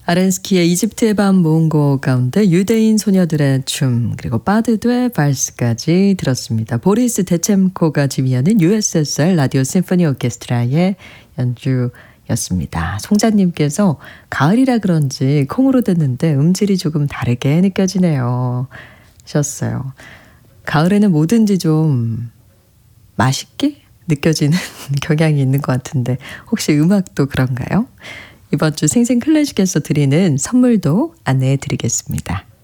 아렌스키의 이집트의 밤 모은곡 가운데 유대인 소녀들의 춤 그리고 바드드의 발스까지 들었습니다. 보리스 데쳔코가 지휘하는 USSR 라디오 심포니 오케스트라의 연주였습니다. 송자님께서 가을이라 그런지 콩으로 듣는데 음질이 조금 다르게 느껴지네요 하셨어요. 가을에는 뭐든지 좀 맛있게 느껴지는 경향이 있는 것 같은데 혹시 음악도 그런가요? 이번 주 생생클래식에서 드리는 선물도 안내해 드리겠습니다.